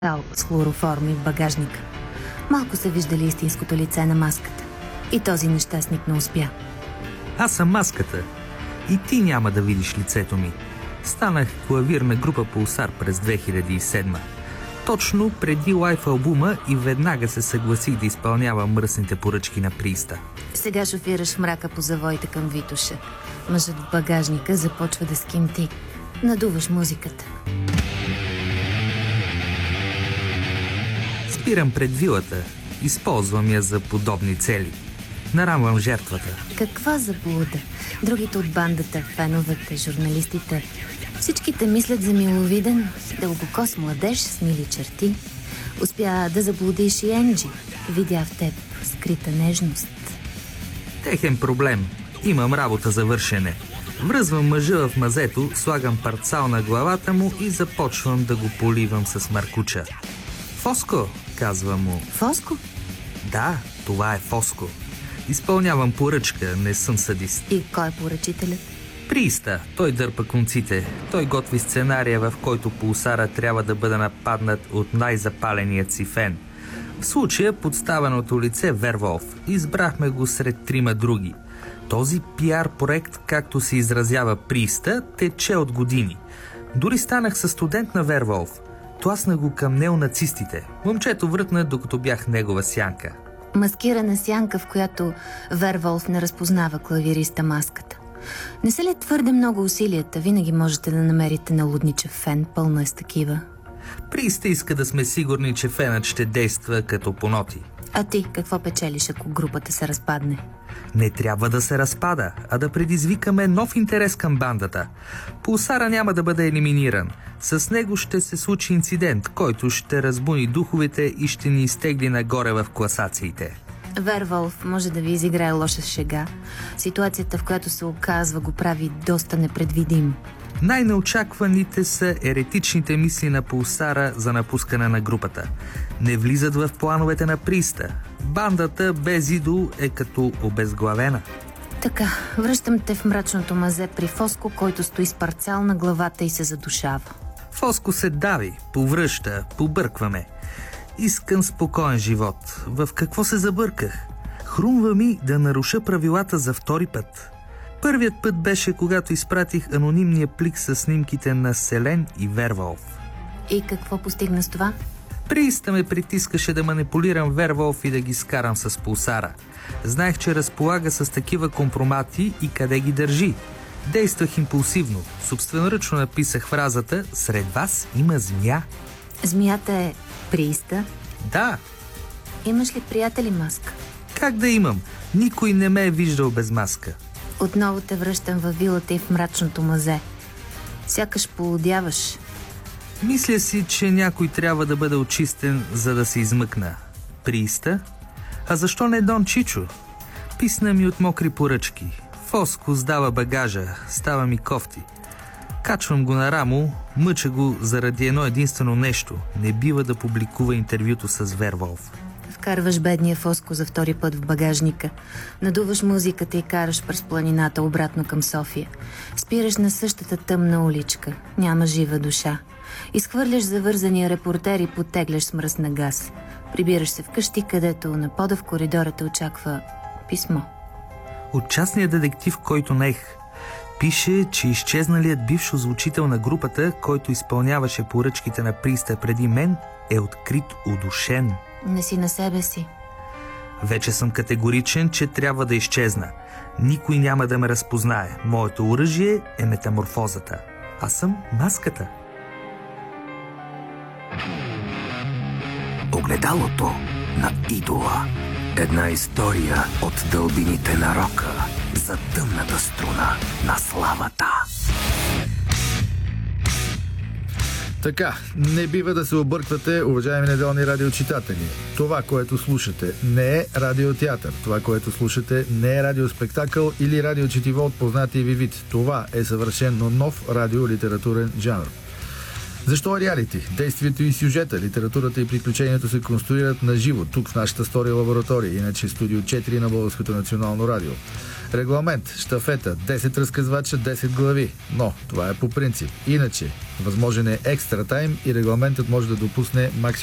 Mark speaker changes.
Speaker 1: с хлороформи в багажника. Малко са виждали истинското лице на маската. И този нещастник не успя.
Speaker 2: Аз съм маската. И ти няма да видиш лицето ми. Станах клавир на група Пулсар през 2007. Точно преди лайф албума и веднага се съгласих да изпълнявам мръсните поръчки на Приста.
Speaker 1: Сега шофираш в мрака по завоите към Витоша. Мъжът в багажника започва да скимти. Надуваш музиката.
Speaker 2: Спирам пред вилата. Използвам я за подобни цели. Нарамвам жертвата.
Speaker 1: Каква заблуда! Другите от бандата, феновете, журналистите, всичките мислят за миловиден, дългокос младеж с мили черти. Успя да заблудиш и Енджи. Видя в теб скрита нежност.
Speaker 2: Техен проблем. Имам работа за вършене. Връзвам мъжа в мазето, слагам парцал на главата му и започвам да го поливам с маркуча. Фоско, казва му.
Speaker 1: Фоско?
Speaker 2: Да, това е Фоско. Изпълнявам поръчка, не съм садист.
Speaker 1: И кой е поръчителят?
Speaker 2: Приста. Той дърпа конците. Той готви сценария, в който Пулсара трябва да бъде нападнат от най-запаленият си фен. В случая подставеното лице Верволф. Избрахме го сред трима други. Този пиар проект, както се изразява Приста, тече от години. Дори станах със студент на Верволф. Тласна го към неонацистите. Момчето врътна, докато бях негова сянка.
Speaker 1: Маскирана сянка, в която Верволф не разпознава клавириста маската. Не са ли твърде много усилията? Винаги можете да намерите налудничев фен, пълна е с такива.
Speaker 2: Приста иска да сме сигурни, че фенът ще действа като по ноти.
Speaker 1: А ти какво печелиш, ако групата се разпадне?
Speaker 2: Не трябва да се разпада, а да предизвикаме нов интерес към бандата. Пулсара няма да бъде елиминиран. С него ще се случи инцидент, който ще разбуни духовете и ще ни изтегли нагоре в класациите.
Speaker 1: Верволф може да ви изиграе лоша шега. Ситуацията, в която се оказва, го прави доста непредвидим.
Speaker 2: Най-неочакваните са еретичните мисли на Пулсара за напускане на групата. Не влизат в плановете на Приста. Бандата без идол е като обезглавена.
Speaker 1: Така, връщам те в мрачното мазе при Фоско, който стои с парцал на главата и се задушава.
Speaker 2: Фоско се дави, повръща, побъркваме. Искам спокоен живот. В какво се забърках? Хрумва ми да наруша правилата за втори път. Първият път беше, когато изпратих анонимния плик с снимките на Селен и Верволф.
Speaker 1: И какво постигна с това?
Speaker 2: Приста ме притискаше да манипулирам Верволф и да ги скарам с Пулсара. Знаех, че разполага с такива компромати и къде ги държи. Действах импулсивно. Собственоръчно написах фразата «Сред вас има змия».
Speaker 1: Змията е Приста?
Speaker 2: Да.
Speaker 1: Имаш ли приятели маска?
Speaker 2: Как да имам? Никой не ме е виждал без маска.
Speaker 1: Отново те връщам във вилата и в мрачното мазе. Сякаш полудяваш.
Speaker 2: Мисля си, че някой трябва да бъде очистен, за да се измъкна. Приста? А защо не Дон Чичо? Писна ми от мокри поръчки. Фоско сдава багажа, става ми кофти. Качвам го на рамо, мъча го заради едно единствено нещо. Не бива да публикува интервюто с Верволф.
Speaker 1: Вкарваш бедния Фоско за втори път в багажника. Надуваш музиката и караш през планината обратно към София. Спираш на същата тъмна уличка. Няма жива душа. Изхвърляш завързания репортер и потегляш с мръсна газ. Прибираш се вкъщи, където на пода в коридора те очаква писмо.
Speaker 2: От частния детектив, който наех. Пише, че изчезналият бивш озвучител на групата, който изпълняваше поръчките на Приста преди мен, е открит удушен.
Speaker 1: Не си на себе си.
Speaker 2: Вече съм категоричен, че трябва да изчезна. Никой няма да ме разпознае. Моето оръжие е метаморфозата. Аз съм маската.
Speaker 3: Огледалото на идола. Една история от дълбините на рока за тъмната струна на славата.
Speaker 4: Така, не бива да се обърквате, уважаеми неделни радиочитатели. Това, което слушате, не е радиотеатър. Това, което слушате, не е радиоспектакъл или радиочетиво от познатия ви вид. Това е съвършено нов радиолитературен жанр. Защо реалити? Действието и сюжета, литературата и приключението се конструират на живо, тук в нашата стори лаборатория, иначе студио 4 на Българското национално радио. Регламент, щафета, 10 разказвача, 10 глави. Но това е по принцип. Иначе, възможен е екстра тайм и регламентът може да допусне максимум